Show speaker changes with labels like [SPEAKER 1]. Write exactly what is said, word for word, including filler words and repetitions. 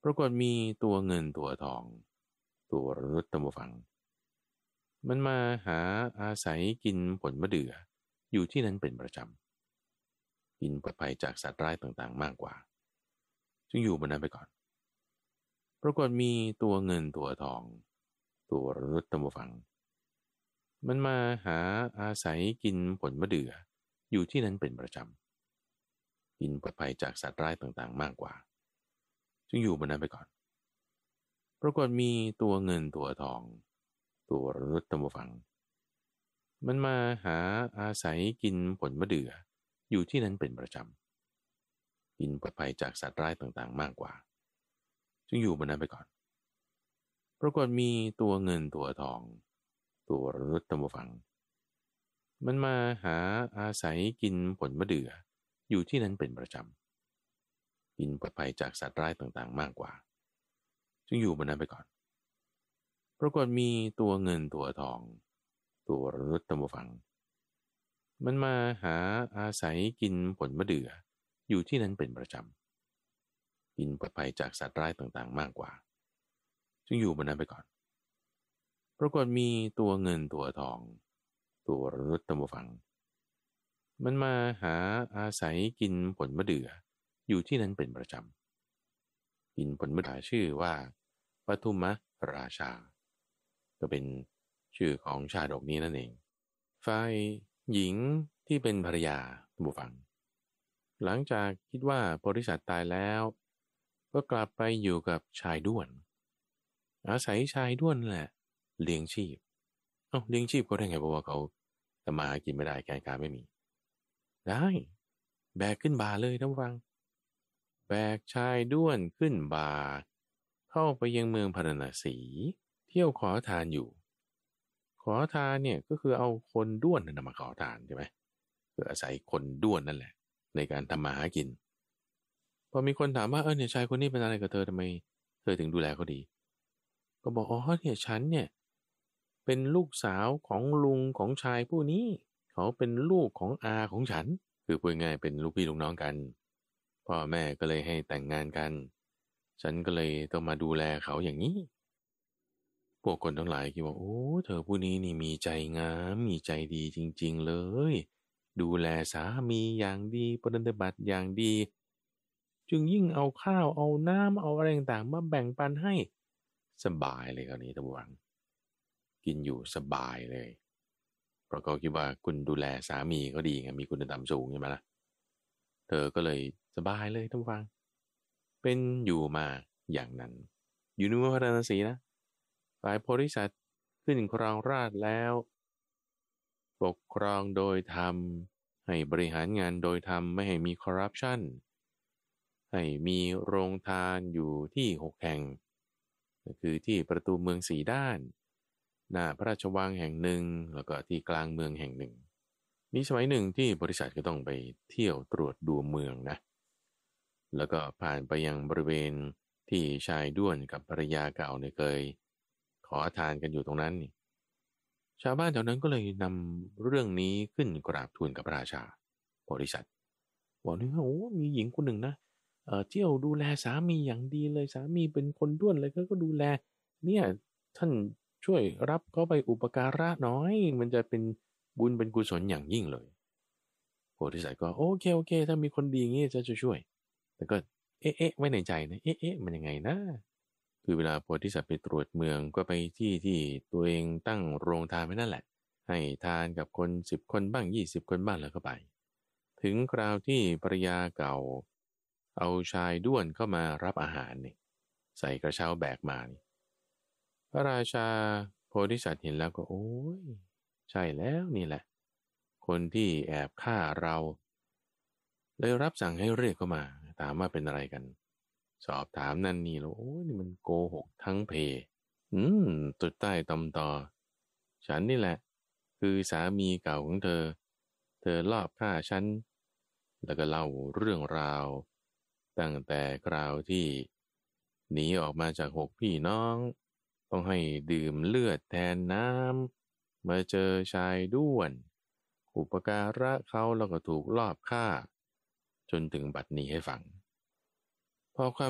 [SPEAKER 1] รากฏมีตัวเงินตัวทองตัวมนุษย์ตะมฟังมันมาหาอาศัยกินผลมะเดื่ออยู่ที่นั้นเป็นประจำกินปลอดภัยจากสัตว์ร้ายต่างๆมากกว่าจึงอยู่บนนั้นไปก่อนปรากฏมีตัวเงินตัวทองตัวมนุษย์ตะมฟังมันมาหาอาศัยกินผลมะเดื่ออยู่ที่นั้นเป็นประจำกินปลอดภัยจากสัตว์ร้ายต่างๆมากกว่าจึงอยู่บนนั้นไปก่อนปรากฏมีตัวเงินตัวทองตัวมนุษย์ตะมฟังมันมาหาอาศัยกินผลมะเดื่ออยู่ที่นั้นเป็นประจำกินปลอดภัยจากสัตว์ร้ายต่างๆมากกว่าจึงอยู่บนนั้นไปก่อนปรากฏมีตัวเงินตัวทองตัวมนุษย์ตะมฟังมันมาหาอาศัยกินผลมะเดื่ออยู่ที่นั้นเป็นประจำกินปลอดภัยจากสัตว์ร้ายต่างๆมากกว่าจึงอยู่บนนั้นไปก่อนปรากฏมีตัวเงินตัวทองตัวมนุษย์ตะมฟังมันมาหาอาศัยกินผลมะเดื่ออยู่ที่นั้นเป็นประจำกินปลอดภัยจากสัตว์ร้ายต่างๆมากกว่าจึงอยู่บนนั้นไปก่อนปรากฏมีตัวเงินตัวทองตัวมนุษย์ตะมฟังมันมาหาอาศัยกินผลมะเดื่ออยู่ที่นั้นเป็นประจำกินผลมะเดื่อชื่อว่าปทุมราชาก็เป็นชื่อของชาดกนี้นั่นเองฝ่ายหญิงที่เป็นภรรยาบุฟังหลังจากคิดว่าโพธิสัตว์ตายแล้วก็กลับไปอยู่กับชายด้วนอาศัยชายด้วนแหละเลี้ยงชีพเอ้าเลี้ยงชีพเขาได้ไงเพราะว่าเขาทำมาหากินไม่ได้แกงการไม่มีได้แบกขึ้นบ่าเลยท่านผู้ฟังแบกชายด้วนขึ้นบ่าเข้าไปยังเมืองพาราณสีเที่ยวขอทานอยู่ขอทานเนี่ยก็คือเอาคนด้วนนำมาขอทานใช่ไหมคืออาศัยคนด้วนนั่นแหละในการทำมาหากินพอมีคนถามว่าเออเนี่ยชายคนนี้เป็นอะไรกับเธอทำไมเธอถึงดูแลเขาดีก็บอกอ๋อเนี่ยฉันเนี่ยเป็นลูกสาวของลุงของชายผู้นี้เขาเป็นลูกของอาของฉันคือพูดง่ายเป็นลูกพี่ลูกน้องกันพ่อแม่ก็เลยให้แต่งงานกันฉันก็เลยต้องมาดูแลเขาอย่างนี้พวกคนทั้งหลายคิดว่าโอ้เธอผู้นี้นี่มีใจงามมีใจดีจริงๆเลยดูแลสามีอย่างดีปฏิบัติอย่างดีจึงยิ่งเอาข้าวเอาน้ำเอาอะไรต่างๆมาแบ่งปันให้สบายเลยคราวนี้ท่านผู้ฟังกินอยู่สบายเลยเพราะเขาคิดว่าคุณดูแลสามีเขาดีไงมีคุณธรรมสูงใช่ไหมล่ะเธอก็เลยสบายเลยท่านผู้ฟังเป็นอยู่มาอย่างนั้นอยู่ในเมืองพาราณสีนะฝ่ายโพธิสัตว์ขึ้นครองราชย์แล้วปกครองโดยธรรมให้บริหารงานโดยธรรมไม่ให้มีคอร์รัปชันให้มีโรงทานอยู่ที่หกแห่งก็คือที่ประตูเมืองสีด้านหน้าพระราชวังแห่งหนึ่งแล้วก็ที่กลางเมืองแห่งหนึ่งมีสมัยหนึ่งที่บริษัทก็ต้องไปเที่ยวตรวจดูเมืองนะแล้วก็ผ่านไปยังบริเวณที่ชายด้วนกับภรรยาเก่าเนี่ยเคยขอทานกันอยู่ตรงนั้นนี่ชาวบ้านแถวนั้นก็เลยนำเรื่องนี้ขึ้นกราบทูลกับพระราชาบริษัทบอกนี่ว่าโอ้มีหญิงคนหนึ่งนะเออเที่ยวดูแลสามีอย่างดีเลยสามีเป็นคนด้วนเลยก็ก็ดูแลเนี่ยท่านช่วยรับเขาไปอุปการะน้อยมันจะเป็นบุญเป็นกุศลอย่างยิ่งเลยโพธิสัตว์ก็โอเคโอเคถ้ามีคนดีอย่างนี้จะช่วยแต่ก็เอ๊ะเอ๊ะไว้ในใจนะเอ๊ะเอ๊ะมันยังไงนะคือเวลาโพธิสัตว์ไปตรวจเมืองก็ไปที่ที่ตัวเองตั้งโรงทานไว้นั่นแหละให้ทานกับคนสิบคนบ้างยี่สิบคนบ้างแล้วก็ไปถึงคราวที่ภรรยาเก่าเอาชายด้วนเข้ามารับอาหารนี่ใส่กระเช้าแบกมานี่พระราชาโพธิสัตว์เห็นแล้วก็โอ้ยใช่แล้วนี่แหละคนที่แอบฆ่าเราเลยรับสั่งให้เรียกเข้ามาถามว่าเป็นอะไรกันสอบถามนั่นนี่แล้วโอ้ยนี่มันโกหกทั้งเพอืมตุดใต้ตำตอฉันนี่แหละคือสามีเก่าของเธอเธอลอบฆ่าฉันแล้วก็เล่าเรื่องราวตั้งแต่คราวที่หนีออกมาจากหกพี่น้องต้องให้ดื่มเลือดแทนน้ำมาเจอชายด้วนอุปการะเขาแล้วก็ถูกลอบฆ่าจนถึงบัดนี้ให้ฟังพอความ